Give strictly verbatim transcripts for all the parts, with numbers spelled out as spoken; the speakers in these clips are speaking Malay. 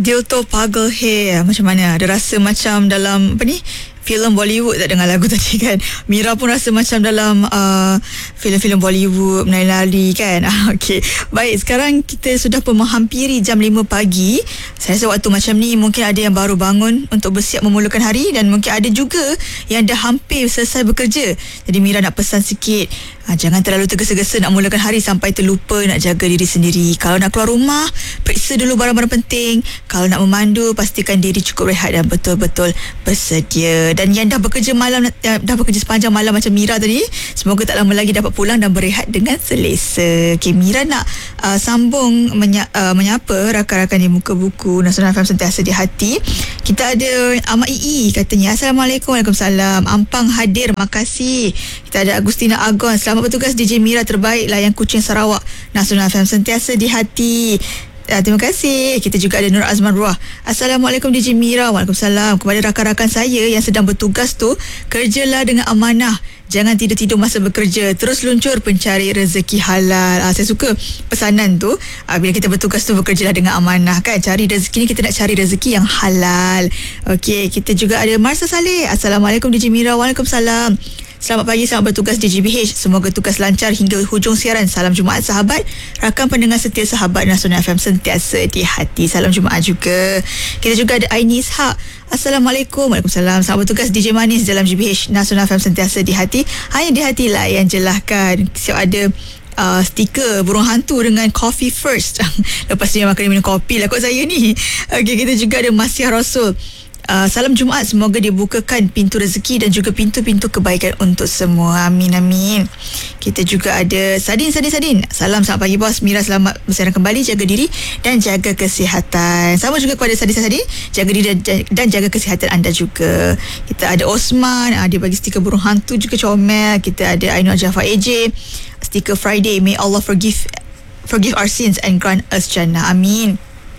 Dilto Pagal Hair. Macam mana? Ada rasa macam dalam apa ni, filem Bollywood tak dengar lagu tadi kan? Mira pun rasa macam dalam uh, filem-filem Bollywood, menari-nari kan? Okey. Baik, sekarang kita sudah pun menghampiri jam lima pagi. Saya rasa waktu macam ni mungkin ada yang baru bangun untuk bersiap memulakan hari, dan mungkin ada juga yang dah hampir selesai bekerja. Jadi Mira nak pesan sikit, ha, jangan terlalu tergesa-gesa nak mulakan hari sampai terlupa nak jaga diri sendiri. Kalau nak keluar rumah, periksa dulu barang-barang penting. Kalau nak memandu, pastikan diri cukup rehat dan betul-betul bersedia. Dan yang dah bekerja malam, dah bekerja sepanjang malam macam Mira tadi, semoga tak lama lagi dapat pulang dan berehat dengan selesa. Okay, Mira nak uh, sambung menya, uh, menyapa rakan-rakan di muka buku Nasional F M Sentiasa di Hati. Kita ada Ahmad Ii, katanya Assalamualaikum. Waalaikumsalam. Ampang hadir, makasih. Kita ada Agustina Agon, selamat bertugas D J Mira terbaik layan Kuching Sarawak. Nasional F M Sentiasa di Hati. Uh, terima kasih. Kita juga ada Nur Azman Ruah. Assalamualaikum D J Mira. Waalaikumsalam. Kepada rakan-rakan saya yang sedang bertugas tu, kerjalah dengan amanah. Jangan tidur-tidur masa bekerja. Terus luncur pencari rezeki halal. Ah, saya suka pesanan tu. Ah, bila kita bertugas tu, bekerjalah dengan amanah kan. Cari rezeki ni, kita nak cari rezeki yang halal. Okey, kita juga ada Marsa Saleh. Assalamualaikum D J Mira. Waalaikumsalam. Selamat pagi, selamat bertugas D J B H. Semoga tugas lancar hingga hujung siaran. Salam Jumaat sahabat. Rakan pendengar setia sahabat Nasional F M Sentiasa di Hati. Salam Jumaat juga. Kita juga ada Aini Ishak. Assalamualaikum. Waalaikumsalam. Selamat bertugas D J Manis dalam G B H Nasional F M Sentiasa di Hati. Hanya di hati lah yang jelahkan. Siap ada Uh, stiker burung hantu dengan coffee first. Lepas ni makan minum kopi lah kot saya ni. Okey, kita juga ada Masih Rasul. Uh, salam Jumaat, semoga dibukakan pintu rezeki dan juga pintu-pintu kebaikan untuk semua. Amin, amin. Kita juga ada Sadin, Sadin, Sadin. Salam, selamat pagi bos. Mira selamat bersiaran kembali. Jaga diri dan jaga kesihatan. Sama juga kepada Sadin, Sadin. Jaga diri dan, dan jaga kesihatan anda juga. Kita ada Osman, uh, dia bagi stiker burung hantu juga comel. Kita ada Ainul Jafar A J, stiker Friday. May Allah forgive forgive our sins and grant us Jannah. Amin.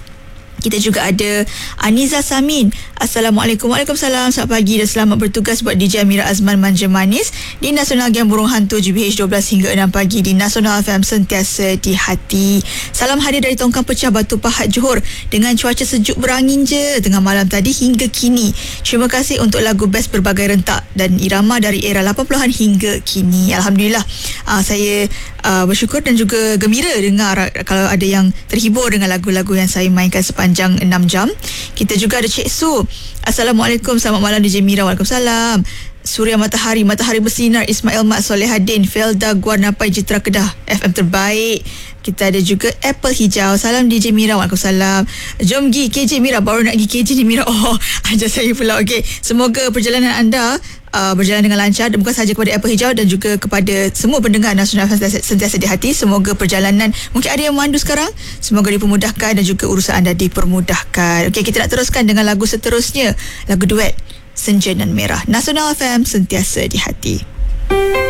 Kita juga ada Aniza Samin. Assalamualaikum. Waalaikumsalam. Selamat pagi dan selamat bertugas buat D J Mira Azman Manja Manis di Nasional Game Burung Hantu G B H dua belas hingga enam pagi di Nasional F M Sentiasa di Hati. Salam hadir dari Tongkang Pecah Batu Pahat Johor dengan cuaca sejuk berangin je tengah malam tadi hingga kini. Terima kasih untuk lagu best berbagai rentak dan irama dari era lapan puluhan hingga kini. Alhamdulillah, uh, saya uh, bersyukur dan juga gembira dengar kalau ada yang terhibur dengan lagu-lagu yang saya mainkan sepanjang enam jam. Kita juga ada Cik Su. Assalamualaikum, selamat malam D J Mira. Waalaikumsalam. Surya Matahari, Matahari Bersinar, Ismail Mat Solehadin, Felda Guarnapai Jitra Kedah, F M terbaik. Kita ada juga Apple Hijau. Salam D J Mira. Waalaikumsalam. Jom pergi K J Mira. Baru nak pergi K J ni Mira. Oh, ajar saya pula. Okey, semoga perjalanan anda Uh, berjalan dengan lancar, dan bukan sahaja kepada Apple Hijau dan juga kepada semua pendengar Nasional Sentiasa di Hati. Semoga perjalanan, mungkin ada yang memandu sekarang, semoga dipermudahkan dan juga urusan anda dipermudahkan. Okey, kita nak teruskan dengan lagu seterusnya, lagu duet Senja Nan Merah. Nasional F M Sentiasa di Hati.